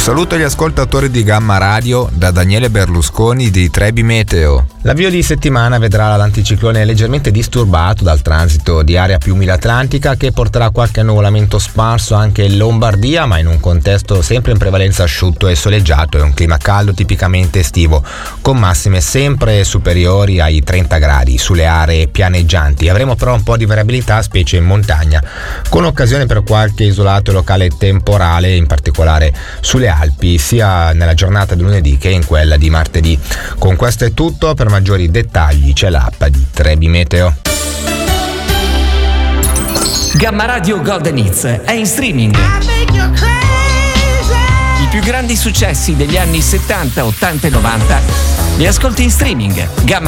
saluto agli ascoltatori di Gamma Radio da Daniele Berlusconi di Trebi Meteo. L'avvio di settimana vedrà l'anticiclone leggermente disturbato dal transito di area più umile-atlantica che porterà qualche annuvolamento sparso anche in Lombardia, ma in un contesto sempre in prevalenza asciutto e soleggiato e un clima caldo tipicamente estivo, con massime sempre superiori ai 30 gradi sulle aree pianeggianti. Avremo però un po' di variabilità, specie in montagna, con occasione per qualche isolato locale temporale, in particolare sulle Alpi, sia nella giornata di lunedì che in quella di martedì. Con questo è tutto, per maggiori dettagli c'è l'app di Trebi Meteo. Gamma Radio Golden Hits è in streaming. I più grandi successi degli anni 70, 80 e 90 li ascolti in streaming. Gamma